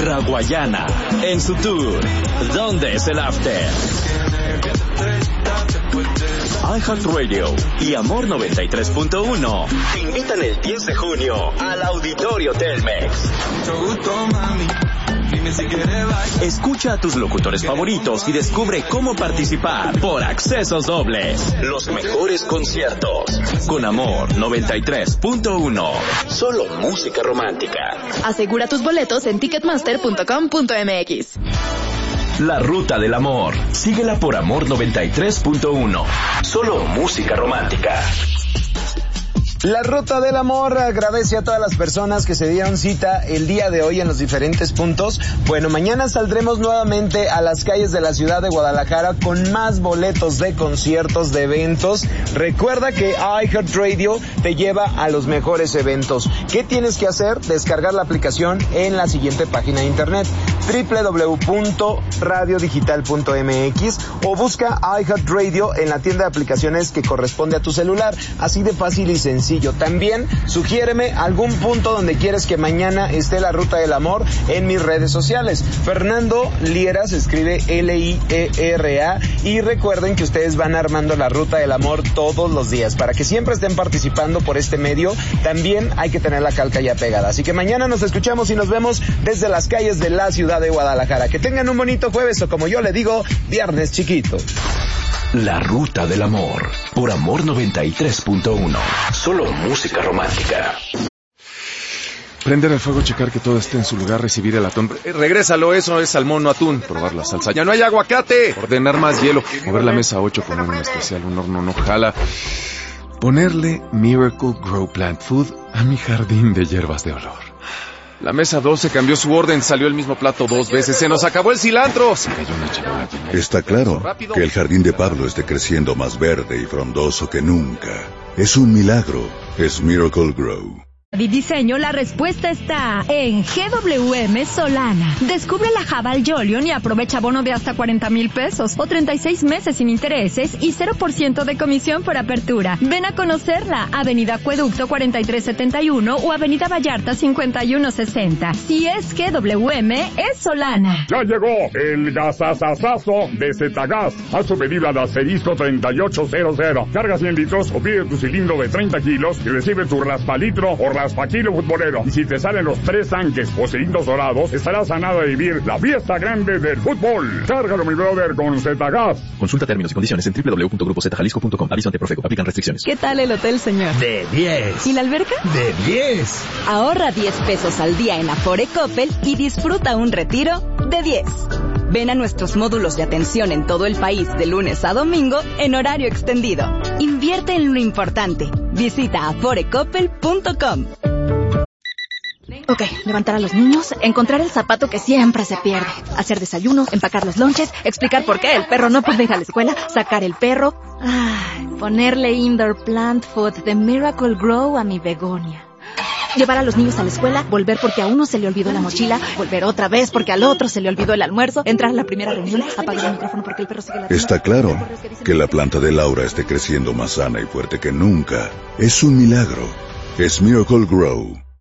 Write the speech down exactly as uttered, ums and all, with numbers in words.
Raguayana, en su tour ¿Dónde es el After? iHeartRadio y Amor noventa y tres punto uno te invitan el diez de junio al Auditorio Telmex. Escucha a tus locutores favoritos y descubre cómo participar por accesos dobles. Los mejores conciertos con Amor noventa y tres punto uno. Solo música romántica. Asegura tus boletos en ticketmaster punto com punto m x. La Ruta del Amor. Síguela por Amor noventa y tres punto uno. Solo música romántica. La Ruta del Amor agradece a todas las personas que se dieron cita el día de hoy en los diferentes puntos. Bueno, mañana saldremos nuevamente a las calles de la ciudad de Guadalajara con más boletos de conciertos, de eventos. Recuerda que iHeartRadio te lleva a los mejores eventos. ¿Qué tienes que hacer? Descargar la aplicación en la siguiente página de internet: doble u doble u doble u punto radio digital punto m x, o busca iHeartRadio en la tienda de aplicaciones que corresponde a tu celular. Así de fácil y sencillo. También sugiéreme algún punto donde quieres que mañana esté la Ruta del Amor en mis redes sociales. Fernando Liera se escribe L I E R A, y recuerden que ustedes van armando la Ruta del Amor todos los días para que siempre estén participando por este medio. También hay que tener la calca ya pegada. Así que mañana nos escuchamos y nos vemos desde las calles de la ciudad de Guadalajara. Que tengan un bonito jueves, o como yo le digo, viernes chiquito. La Ruta del Amor, por Amor noventa y tres punto uno. Solo música romántica. Prender el fuego, checar que todo esté en su lugar, recibir el atún. Eh, regrésalo, eso es salmón, no atún. Probar la salsa. ¡Ya no hay aguacate! Ordenar más hielo. Mover la mesa ocho, poner un especial, un horno no jala. Ponerle Miracle Grow Plant Food a mi jardín de hierbas de olor. La mesa doce cambió su orden, salió el mismo plato dos veces, se nos acabó el cilantro. Se cayó una charola. Está claro que el jardín de Pablo esté creciendo más verde y frondoso que nunca. Es un milagro, es Miracle Grow. Diseño, la respuesta está en G W M Solana. Descubre la Jabal Jolion y aprovecha bono de hasta cuarenta mil pesos o treinta y seis meses sin intereses y cero por ciento de comisión por apertura. Ven a conocerla, Avenida Acueducto cuarenta y tres setenta y uno o Avenida Vallarta cincuenta y uno sesenta. Si es G W M, es Solana. Ya llegó el gasasasazo de Zetagas. Haz tu pedida de asterisco treinta y ocho cero cero. Carga cien litros o pide tu cilindro de treinta kilos y recibe tu raspalitro o Raspaquilo futbolero. Y si te salen los tres tanques o cilindros dorados, estarás a nada de vivir la fiesta grande del fútbol. Cárgalo, mi brother, con Zetagas. Consulta términos y condiciones en doble u doble u doble u punto grupo zeta jalisco punto com. Aviso ante Profeco. Aplican restricciones. ¿Qué tal el hotel, señor? De diez. ¿Y la alberca? De diez. Ahorra diez pesos al día en Afore Coppel y disfruta un retiro de diez. Ven a nuestros módulos de atención en todo el país de lunes a domingo en horario extendido. Invierte en lo importante. Visita afore coppel punto com. Ok, levantar a los niños, encontrar el zapato que siempre se pierde, hacer desayuno, empacar los lonches, explicar por qué el perro no puede ir a la escuela, sacar el perro, ay, ponerle Indoor Plant Food de Miracle Grow a mi begonia. Llevar a los niños a la escuela, volver porque a uno se le olvidó la mochila, volver otra vez porque al otro se le olvidó el almuerzo, entrar a la primera reunión, apagar el micrófono porque el perro sigue la... Está claro que la planta de Laura esté creciendo más sana y fuerte que nunca. Es un milagro. Es Miracle Grow.